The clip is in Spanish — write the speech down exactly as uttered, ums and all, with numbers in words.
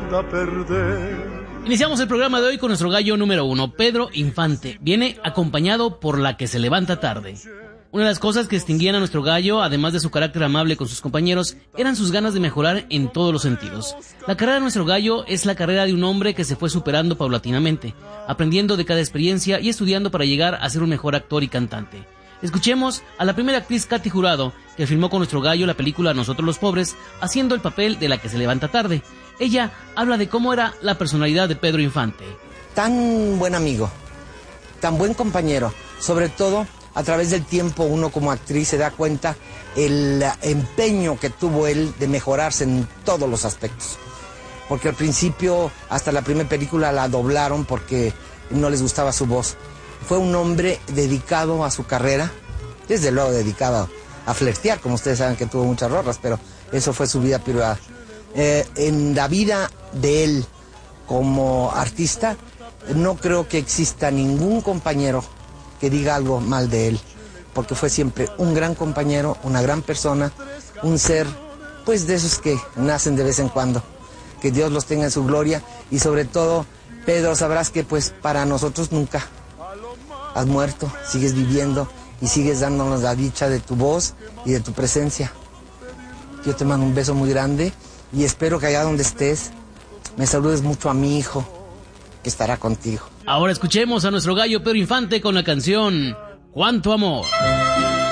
manda perder. Iniciamos el programa de hoy con nuestro gallo número uno, Pedro Infante. Viene acompañado por la que se levanta tarde. Una de las cosas que distinguían a nuestro gallo, además de su carácter amable con sus compañeros, eran sus ganas de mejorar en todos los sentidos. La carrera de nuestro gallo es la carrera de un hombre que se fue superando paulatinamente, aprendiendo de cada experiencia y estudiando para llegar a ser un mejor actor y cantante. Escuchemos a la primera actriz Katy Jurado, que filmó con nuestro gallo la película Nosotros los Pobres, haciendo el papel de la que se levanta tarde. Ella habla de cómo era la personalidad de Pedro Infante. Tan buen amigo, tan buen compañero, sobre todo a través del tiempo uno como actriz se da cuenta el empeño que tuvo él de mejorarse en todos los aspectos. Porque al principio, hasta la primera película la doblaron porque no les gustaba su voz. Fue un hombre dedicado a su carrera, desde luego dedicado a flirtear, como ustedes saben que tuvo muchas rorras, pero eso fue su vida privada. Eh, en la vida de él como artista, no creo que exista ningún compañero que diga algo mal de él, porque fue siempre un gran compañero, una gran persona, un ser, pues de esos que nacen de vez en cuando. Que Dios los tenga en su gloria y sobre todo, Pedro, sabrás que pues para nosotros nunca has muerto, sigues viviendo y sigues dándonos la dicha de tu voz y de tu presencia. Yo te mando un beso muy grande y espero que allá donde estés me saludes mucho a mi hijo, que estará contigo. Ahora escuchemos a nuestro gallo Pedro Infante con la canción ¿Cuánto amor?